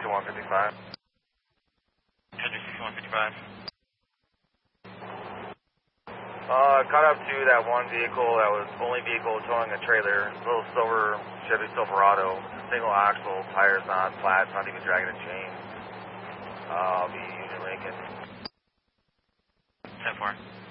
6155. Hendrick 6155. Caught up to that one vehicle that was only vehicle towing a trailer. Little silver Chevy Silverado, single axle, tires not flat, not even dragging a chain. I'll be Union Lincoln. 10-4.